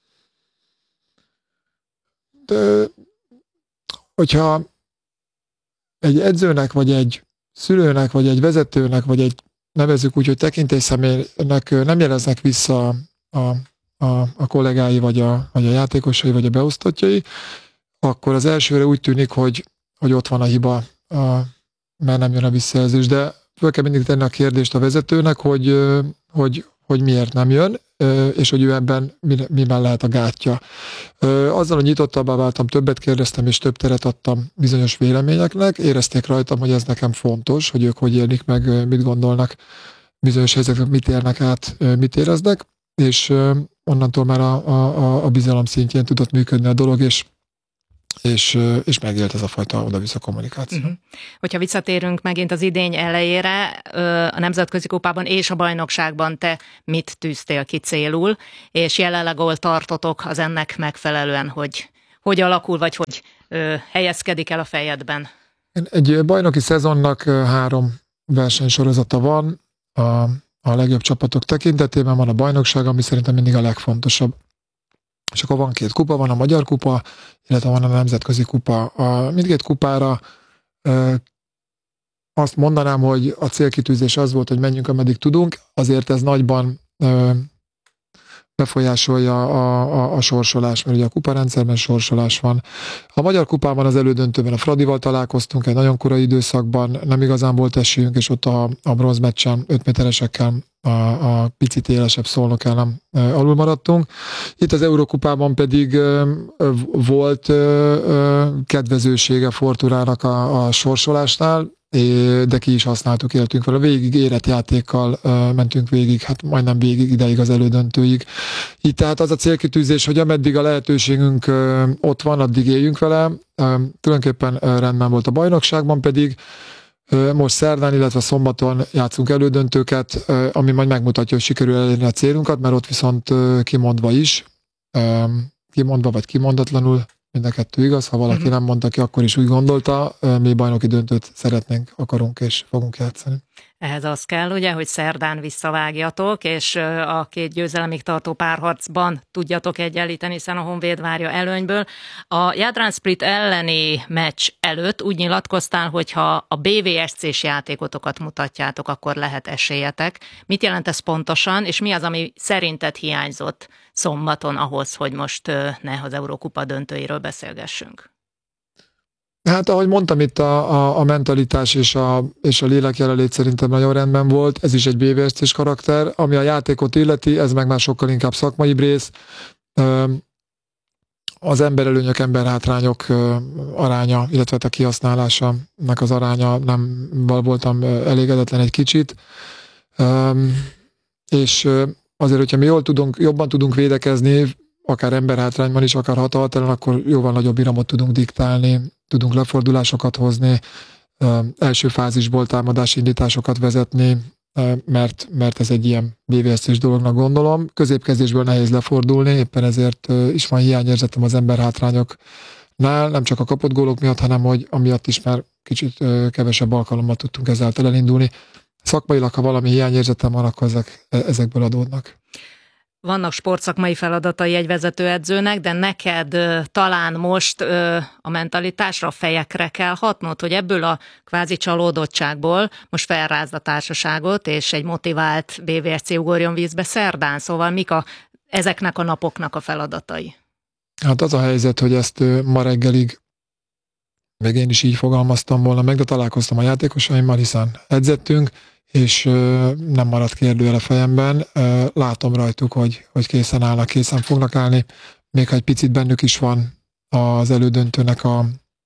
Speaker 5: De, hogyha egy edzőnek, vagy egy szülőnek, vagy egy vezetőnek, vagy egy nevezzük úgy, hogy tekintélyszemélynek nem jeleznek vissza a kollégái, vagy a játékosai, vagy a beosztottjai, akkor az elsőre úgy tűnik, hogy ott van a hiba, mert nem jön a visszajelzés. De föl kell mindig tenni a kérdést a vezetőnek, hogy miért nem jön, és hogy ő ebben miben lehet a gátja. Azzal, hogy nyitottabbá váltam, többet kérdeztem, és több teret adtam bizonyos véleményeknek, érezték rajtam, hogy ez nekem fontos, hogy ők hogy élik meg, mit gondolnak bizonyos helyzetek, mit érnek át, mit éreznek, és onnantól már a bizalom szintjén tudott működni a dolog, és megélt ez a fajta oda-vissza kommunikáció. Uh-huh.
Speaker 2: Hogyha visszatérünk megint az idény elejére, a Nemzetközi Kupában és a bajnokságban te mit tűztél ki célul, és jelenleg hol tartotok az ennek megfelelően, hogy alakul, vagy hogy helyezkedik el a fejedben?
Speaker 5: Egy bajnoki szezonnak 3 versenysorozata van, a legjobb csapatok tekintetében van a bajnokság, ami szerintem mindig a legfontosabb. És akkor van 2 kupa, van a Magyar Kupa, illetve van a Nemzetközi Kupa. Mindkét kupára azt mondanám, hogy a célkitűzés az volt, hogy menjünk, ameddig tudunk, azért ez nagyban befolyásolja a sorsolás, mert ugye a kuparendszerben sorsolás van. A Magyar Kupában az elődöntőben a Fradival találkoztunk egy nagyon korai időszakban, nem igazán volt esélyünk, és ott a bronzmeccsen 5 méteresekkel a picit élesebb Szolnok ellen alul maradtunk. Itt az Eurókupában pedig volt kedvezősége Fortunának a sorsolásnál, de ki is használtuk, éltünk vele. Végig érett játékkal mentünk végig, hát majdnem végig ideig az elődöntőig. Itt tehát az a célkitűzés, hogy ameddig a lehetőségünk ott van, addig éljünk vele. Tulajdonképpen rendben volt a bajnokságban, pedig most szerdán, illetve szombaton játszunk elődöntőket, ami majd megmutatja, hogy sikerül elérni a célunkat, mert ott viszont kimondva is, kimondva vagy kimondatlanul, mind a kettő igaz, ha valaki nem mondta ki, akkor is úgy gondolta, mi bajnoki döntőt szeretnénk, akarunk és fogunk játszani.
Speaker 2: Ehhez az kell, ugye, hogy szerdán visszavágjatok, és a 2 győzelemig tartó párharcban tudjatok egyenlíteni, hiszen a Honvéd várja előnyből. A Jadran Split elleni meccs előtt úgy nyilatkoztál, hogy ha a BVSC-s játékotokat mutatjátok, akkor lehet esélyetek. Mit jelent ez pontosan, és mi az, ami szerinted hiányzott szombaton ahhoz, hogy most ne az Eurókupa döntőiről beszélgessünk?
Speaker 5: Hát ahogy mondtam, itt a mentalitás és a lélek jelenlét szerintem nagyon rendben volt. Ez is egy BVSC-s karakter. Ami a játékot illeti, ez meg már sokkal inkább szakmaibb rész. Az emberelőnyök, emberhátrányok aránya, illetve a kihasználásának az aránya nem voltam elégedetlen egy kicsit. És azért, hogyha mi jobban tudunk védekezni, akár emberhátrányban is, akár hatalmatlan, akkor jóval nagyobb iramot tudunk diktálni, tudunk lefordulásokat hozni, első fázisból támadási indításokat vezetni, mert ez egy ilyen BVSC-s dolognak gondolom. Középkezdésből nehéz lefordulni, éppen ezért is van hiányérzetem az emberhátrányoknál, nem csak a kapott gólok miatt, hanem hogy amiatt is már kicsit kevesebb alkalommal tudtunk ezáltal elindulni. Szakmailag, ha valami hiányérzetem van, akkor ezekből adódnak.
Speaker 2: Vannak sportszakmai feladatai egy vezetőedzőnek, de neked talán most a mentalitásra, a fejekre kell hatnod, hogy ebből a kvázi csalódottságból most felrázd a társaságot, és egy motivált BVSC ugorjon vízbe szerdán. Szóval mik ezeknek a napoknak a feladatai?
Speaker 5: Hát az a helyzet, hogy ezt ma reggelig még én is így fogalmaztam volna meg, de találkoztam a játékosaimmal, hiszen edzettünk, és nem maradt kérdőjel a fejemben. Látom rajtuk, hogy készen állnak, készen fognak állni. Még ha egy picit bennük is van az elődöntőnek a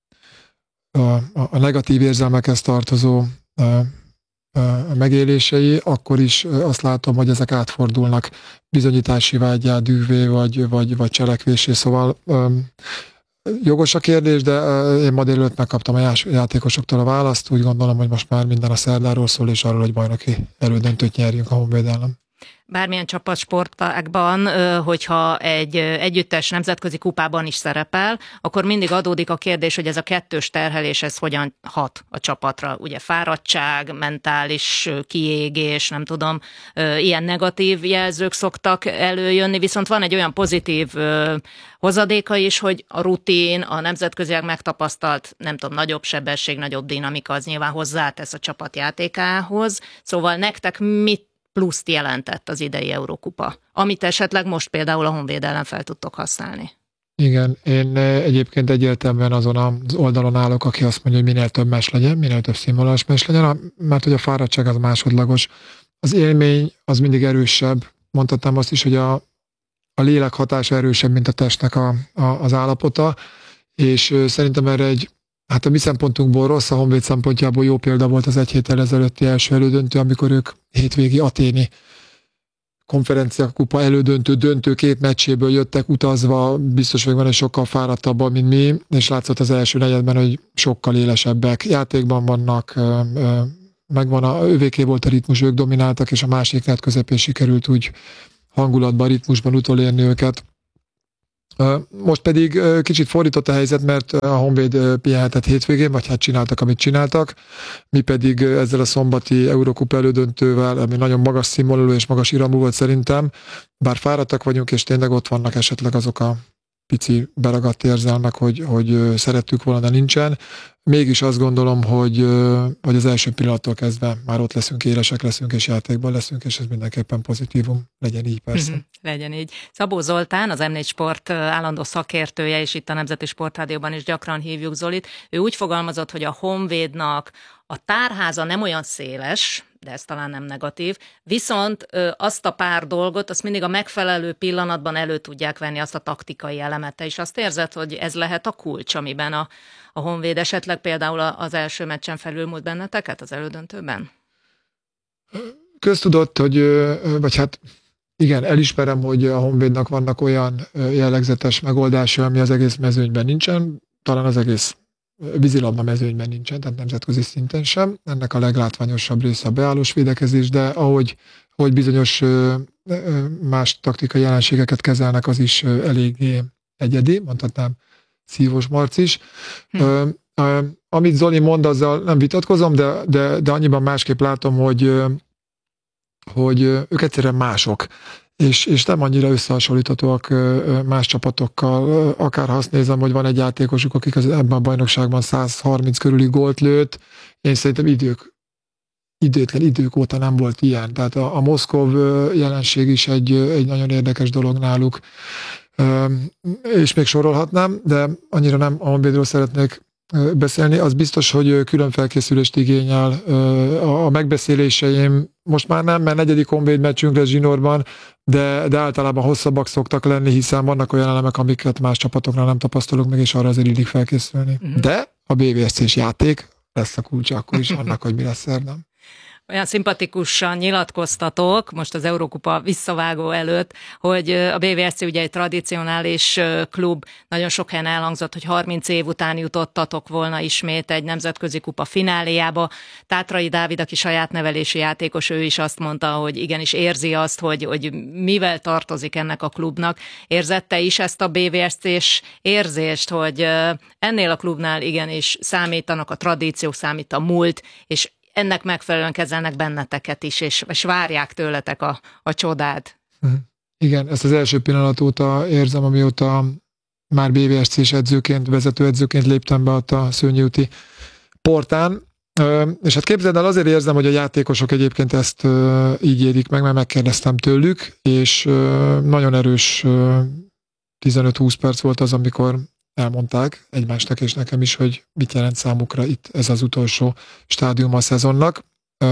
Speaker 5: negatív érzelmekhez tartozó megélései, akkor is azt látom, hogy ezek átfordulnak bizonyítási vággyá, dühvé vagy cselekvésé. Szóval Jogos a kérdés, de én ma délelőtt megkaptam a játékosoktól a választ. Úgy gondolom, hogy most már minden a szerdáról szól, és arról, hogy bajnoki elődöntőt nyerjünk a Honvéd ellen.
Speaker 2: Bármilyen csapatsportágban, hogyha egy együttes nemzetközi kupában is szerepel, akkor mindig adódik a kérdés, hogy ez a kettős terhelés, ez hogyan hat a csapatra. Ugye fáradtság, mentális kiégés, nem tudom, ilyen negatív jelzők szoktak előjönni, viszont van egy olyan pozitív hozadéka is, hogy a rutin, a nemzetközileg megtapasztalt, nem tudom, nagyobb sebesség, nagyobb dinamika az nyilván hozzátesz a csapat játékához. Szóval nektek mit pluszt jelentett az idei Eurókupa, amit esetleg most például a Honvéd ellen fel tudtok használni?
Speaker 5: Igen, én egyébként egyértelműen azon az oldalon állok, aki azt mondja, hogy minél több meccs legyen, minél több színvonalas meccs legyen, mert hogy a fáradtság az másodlagos. Az élmény az mindig erősebb. Mondhatnám azt is, hogy a lélek hatása erősebb, mint a testnek az állapota, és szerintem erre hát a mi szempontunkból rossz, a Honvéd szempontjából jó példa volt az egy héttel ezelőtti első elődöntő, amikor ők hétvégi aténi konferenciakupa elődöntő, döntő 2 meccséből jöttek utazva, biztos vagyok benne, hogy sokkal fáradtabban, mint mi, és látszott az első negyedben, hogy sokkal élesebbek. Játékban vannak, megvan övéké volt a ritmus, ők domináltak, és a másik net közepén sikerült úgy hangulatban, ritmusban utolérni őket. Most pedig kicsit fordított a helyzet, mert a Honvéd pihenhetett hétvégén, vagy hát csináltak, amit csináltak. Mi pedig ezzel a szombati Eurokupa elődöntővel, ami nagyon magas színvonalú és magas iramú volt szerintem, bár fáradtak vagyunk, és tényleg ott vannak esetleg azok a pici beragadt érzelmek, hogy szerettük volna, de nincsen. Mégis azt gondolom, hogy az első pillanattól kezdve már ott leszünk, élesek leszünk, és játékban leszünk, és ez mindenképpen pozitívum. Legyen így, persze.
Speaker 2: Legyen így. Szabó Zoltán, az M4 Sport állandó szakértője, és itt a Nemzeti Sportrádióban is gyakran hívjuk Zolit. Ő úgy fogalmazott, hogy a Honvédnak a tárháza nem olyan széles, de ez talán nem negatív, viszont azt a pár dolgot, azt mindig a megfelelő pillanatban elő tudják venni, azt a taktikai elemet. És azt érzed, hogy ez lehet a kulcs, amiben a Honvéd esetleg például az első meccsen felülmúlt benneteket az elődöntőben?
Speaker 5: Köztudott, vagy hát igen, elismerem, hogy a Honvédnak vannak olyan jellegzetes megoldása, ami az egész mezőnyben nincsen, talán az egész vízilabda mezőnyben nincsen, tehát nemzetközi szinten sem. Ennek a leglátványosabb része a beállós védekezés, de ahogy bizonyos más taktikai jelenségeket kezelnek, az is eléggé egyedi, mondhatnám Szívós Marc is. Amit Zoli mond, azzal nem vitatkozom, de annyiban másképp látom, hogy ők egyszerűen mások, és nem annyira összehasonlíthatóak más csapatokkal. Akár azt nézem, hogy van egy játékosuk, akik ebben a bajnokságban 130 körüli gólt lőtt, én szerintem idők óta nem volt ilyen. Tehát a Moszkov jelenség is egy nagyon érdekes dolog náluk, és még sorolhatnám, de annyira nem a Honvédről szeretnék beszélni. Az biztos, hogy külön felkészülést igényel. A megbeszéléseim most már nem, mert 4. Honvéd meccsünk lesz zsinórban, de általában hosszabbak szoktak lenni, hiszen vannak olyan elemek, amiket más csapatoknál nem tapasztalunk meg, és arra azért illik felkészülni. De a BVSC-s játék lesz a kulcsa akkor is annak, hogy mi lesz szerdán.
Speaker 2: Olyan szimpatikusan nyilatkoztatok most az Eurókupa visszavágó előtt, hogy a BVSC ugye egy tradicionális klub, nagyon sok helyen elhangzott, hogy 30 év után jutottatok volna ismét egy nemzetközi kupa fináléjába. Tátrai Dávid, aki saját nevelési játékos, ő is azt mondta, hogy igenis érzi azt, hogy mivel tartozik ennek a klubnak. Érzette is ezt a BVSC-s érzést, hogy ennél a klubnál igenis számítanak a tradíciók, számít a múlt, és ennek megfelelően kezelnek benneteket is, és várják tőletek a csodát.
Speaker 5: Igen, ezt az első pillanat óta érzem, amióta már BVSC-s edzőként, vezetőedzőként léptem be ott a Szőnyi úti portán. És hát képzeld el, azért érzem, hogy a játékosok egyébként ezt így érik meg, mert megkérdeztem tőlük, és nagyon erős 15-20 perc volt az, amikor elmondták egymásnak és nekem is, hogy mit jelent számukra itt ez az utolsó stádium a szezonnak.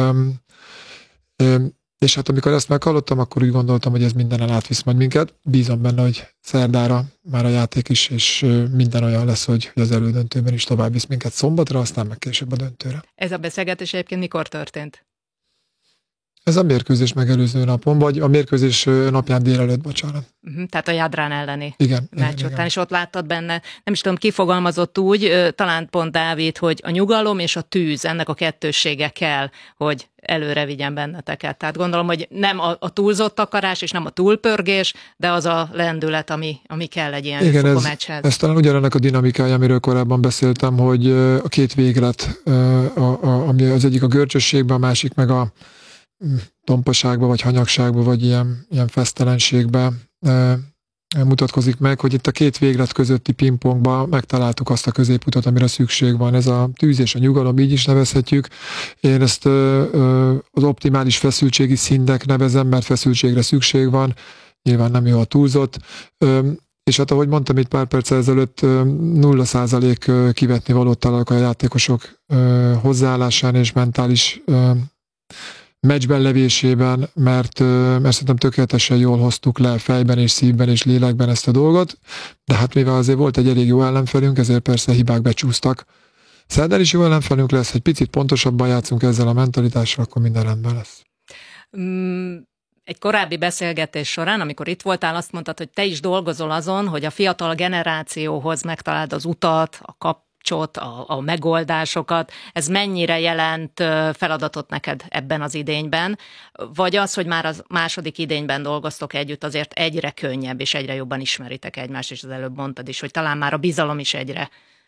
Speaker 5: És hát amikor ezt meghallottam, akkor úgy gondoltam, hogy ez mindenen átvisz majd minket. Bízom benne, hogy szerdára már a játék is, és minden olyan lesz, hogy az elődöntőben is tovább visz minket szombatra, aztán meg később a döntőre.
Speaker 2: Ez a beszélgetés egyébként mikor történt?
Speaker 5: Ez a mérkőzés megelőző napon, vagy a mérkőzés napján délelőtt, bocsánat.
Speaker 4: Tehát a Jadrán elleni
Speaker 5: Igen,
Speaker 4: meccs után, és ott láttad benne, nem is tudom, kifogalmazott úgy, talán pont Dávid, hogy a nyugalom és a tűz, ennek a kettőssége kell, hogy előre vigyen benneteket. Tehát gondolom, hogy nem a túlzott akarás, és nem a túlpörgés, de az a lendület, ami kell egy ilyen fokomeccshez.
Speaker 5: Ez talán ugyanannak a dinamikája, amiről korábban beszéltem, hogy a két véglet, ami az egyik a görcsösségben, a másik meg a tompaságba, vagy hanyagságba, vagy ilyen fesztelenségbe mutatkozik meg, hogy itt a két véglet közötti pingpongba megtaláltuk azt a középutat, amire szükség van. Ez a tűz és a nyugalom, így is nevezhetjük. Én ezt az optimális feszültségi szintnek nevezem, mert feszültségre szükség van. Nyilván nem jó a túlzott. És hát ahogy mondtam itt pár perccel ezelőtt, 0% kivetni valót találok a játékosok hozzáállásán és mentális meccsben levésében, mert szerintem tökéletesen jól hoztuk le fejben és szívben és lélekben ezt a dolgot, de hát mivel azért volt egy elég jó ellenfelünk, ezért persze hibák becsúsztak. Szerdán is jó ellenfelünk lesz, egy picit pontosabban játszunk ezzel a mentalitással, akkor minden rendben lesz.
Speaker 4: Egy korábbi beszélgetés során, amikor itt voltál, azt mondtad, hogy te is dolgozol azon, hogy a fiatal generációhoz megtaláld az utat, a kapcsot, a megoldásokat. Ez mennyire jelent feladatot neked ebben az idényben? Vagy az, hogy már a második idényben dolgoztok együtt, azért egyre könnyebb és egyre jobban ismeritek egymást, és az előbb mondtad is, hogy talán már a bizalom is egyre